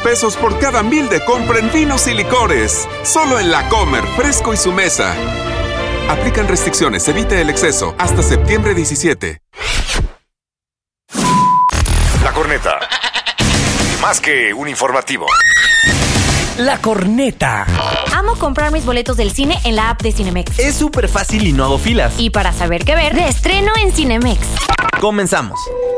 pesos por cada 1,000 de compra en vinos y licores. Solo en La Comer, Fresco y Su Mesa. Aplican restricciones, evite el exceso. Hasta septiembre 17. La Corneta. Más que un informativo. La Corneta. Amo comprar mis boletos del cine en la app de Cinemex. Es súper fácil y no hago filas. Y para saber qué ver, de estreno en Cinemex. Comenzamos.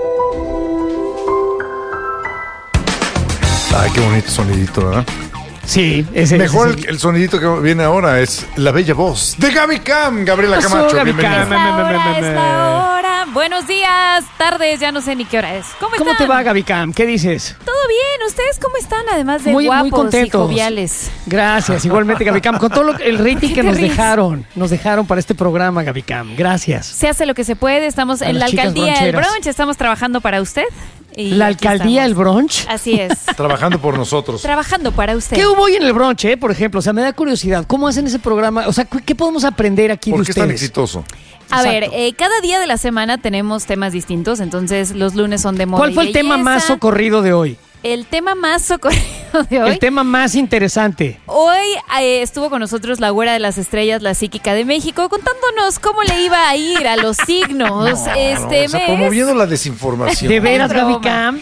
Ay, qué bonito sonidito, ¿verdad? Sí, ese Mejor es el sonidito que viene ahora es la bella voz de Gaby Cam, Gabriela Camacho. Gaby Bienvenida. Cam. Es la hora. Buenos días, tardes, ya no sé ni qué hora es. ¿Cómo están? te va, Gaby Cam? ¿Qué dices? Todo bien, ¿ustedes cómo están? Además de Muy guapos contentos. y joviales. Gracias, igualmente, Gaby Cam. Con todo el rating ¿Qué que te nos ríes? dejaron para este programa, Gaby Cam. Gracias. Se hace lo que se puede, estamos A en la las chicas alcaldía del broncheras. brunch, estamos trabajando para usted. Y La aquí alcaldía, el estamos. brunch. Así es, Trabajando por nosotros. trabajando para usted. ¿Qué hubo hoy en el brunch, por ejemplo? O sea, me da curiosidad. ¿Cómo hacen ese programa? O sea, ¿qué podemos aprender aquí de ¿Por qué es tan ustedes? exitoso? A Exacto. ver, cada día de la semana tenemos temas distintos, entonces los lunes son de moda. ¿Cuál fue y el tema belleza. más socorrido de hoy? El tema más socorrido de hoy. El tema más interesante. Hoy estuvo con nosotros la güera de las estrellas, la psíquica de México, contándonos cómo le iba a ir a los signos este O sea, mes. promoviendo la desinformación. ¿De veras, Es broma. Gaby Cam?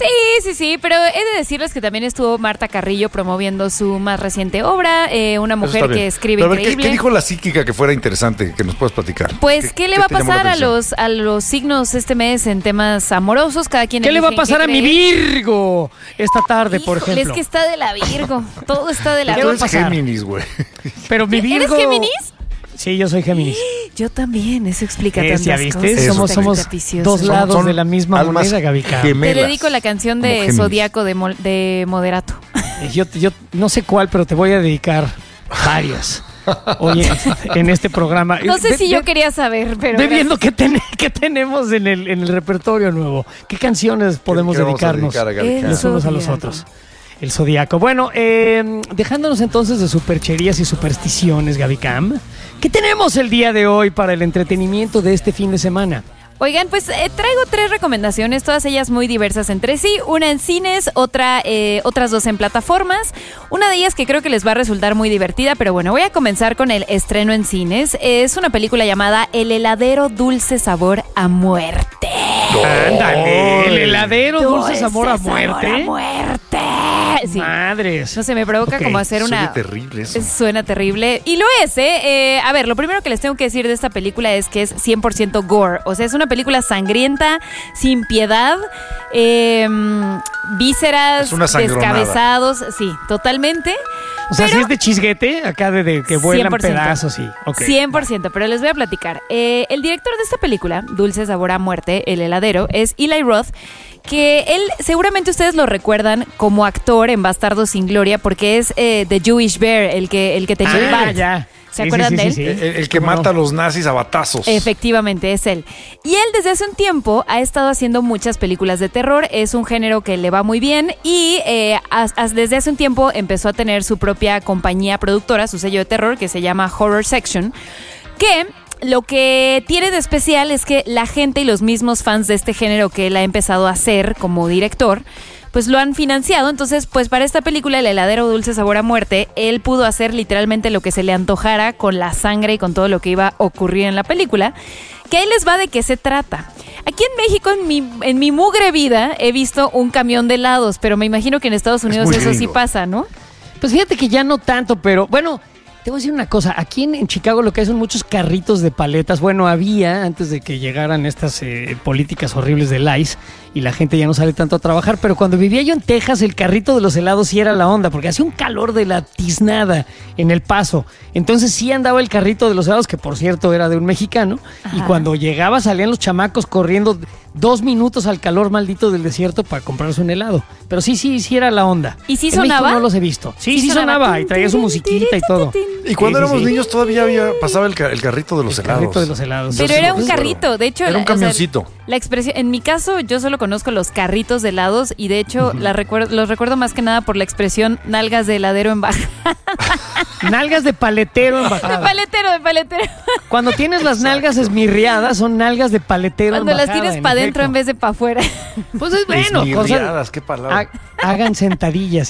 Sí, pero he de decirles que también estuvo Marta Carrillo promoviendo su más reciente obra, una Eso mujer está bien. que escribe Pero a ver, increíble. ¿qué dijo la psíquica que fuera interesante que nos puedas platicar? Pues, ¿qué le va a te llamó la pasar a atención? los signos este mes en temas amorosos? Cada quien ¿Qué le va a elige en pasar a mi creer. Virgo esta tarde, por Híjole, ejemplo? es que está de la Virgo. Todo está de la ¿Qué Tú va a Virgo. eres pasar? Géminis, güey. Pero mi Virgo... ¿Eres Géminis? Sí, yo soy Géminis. Yo también, eso explica ¿Ya tantas viste? cosas. Eso Somos Está precioso. dos lados Son de la misma almas moneda, Gaby Cam. Te gemelas. dedico la canción Como de Géminis. Zodíaco de Moderato. Yo no sé cuál, pero te voy a dedicar varias. Oye, en este programa. No sé Ve- si ve- yo quería saber, pero... Ve viendo qué tenemos en el repertorio nuevo. ¿Qué canciones podemos ¿Qué vamos a dedicarnos dedicar a Gaby Cam? los unos a los Zodíaco. otros? El Zodíaco. Bueno, dejándonos entonces de supercherías y supersticiones, Gaby Cam, ¿qué tenemos el día de hoy para el entretenimiento de este fin de semana? Oigan, pues traigo 3 recomendaciones, todas ellas muy diversas entre sí. Una en cines, otras 2 en plataformas. Una de ellas que creo que les va a resultar muy divertida, pero bueno, voy a comenzar con el estreno en cines. Es una película llamada El heladero dulce sabor a muerte. Ándale, el heladero dulce sabor a Sabor muerte. a muerte. Sí. Madres. No sé, me provoca Ok, como hacer una... Suena terrible eso. Suena terrible. Y lo es, ¿eh? A ver, lo primero que les tengo que decir de esta película es que es 100% gore. O sea, es una película sangrienta, sin piedad, vísceras, Es una sangronada. descabezados. Sí, totalmente. O sea, Pero- si es de chisguete, acá de que vuelan 100%. pedazos, sí. Okay. 100%, pero les voy a platicar. El director de esta película, Dulce Sabor a Muerte, El heladero, es Eli Roth, que él, seguramente ustedes lo recuerdan como actor en Bastardos sin Gloria, porque es The Jewish Bear, el que tenía el bat. ya. ¿Se acuerdan de él? El que ¿Cómo no? mata a los nazis a batazos. Efectivamente, es él. Y él desde hace un tiempo ha estado haciendo muchas películas de terror, es un género que le va muy bien y desde hace un tiempo empezó a tener su propia compañía productora, su sello de terror, que se llama Horror Section, que... Lo que tiene de especial es que la gente y los mismos fans de este género que él ha empezado a hacer como director, pues lo han financiado. Entonces, pues para esta película, El heladero dulce sabor a muerte, él pudo hacer literalmente lo que se le antojara con la sangre y con todo lo que iba a ocurrir en la película. Que ahí les va de qué se trata. Aquí en México, en mi mugre vida, he visto un camión de helados, pero me imagino que en Estados Unidos muy eso sí gringo. pasa, ¿no? Pues fíjate que ya no tanto, pero bueno, te voy a decir una cosa. Aquí en Chicago lo que hay son muchos carritos de paletas. Bueno, había antes de que llegaran estas políticas horribles del ICE y la gente ya no sale tanto a trabajar. Pero cuando vivía yo en Texas, el carrito de los helados sí era la onda, porque hacía un calor de la tiznada en El Paso. Entonces sí andaba el carrito de los helados, que por cierto era de un mexicano. Ajá. Y cuando llegaba salían los chamacos corriendo 2 minutos al calor maldito del desierto para comprarse un helado. Pero sí era la onda. ¿Y sí En México sonaba? no los he visto. Sí sonaba. Y traía su musiquita y todo. Y cuando Sí, éramos sí. niños todavía pasaba el carrito de los El helados. carrito de los helados. Pero Entonces, era un pues, carrito, de hecho... Era un o sea, camioncito. la expresión, en mi caso, yo solo conozco los carritos de helados y de hecho los recuerdo más que nada por la expresión nalgas de heladero en baja. Nalgas de paletero en De bajada. paletero, de paletero. Cuando tienes las nalgas esmirriadas, son nalgas de paletero Cuando en las bajada. tienes para adentro en vez de para afuera. Pues es bueno. Esmirriadas, qué palabra. Hagan sentadillas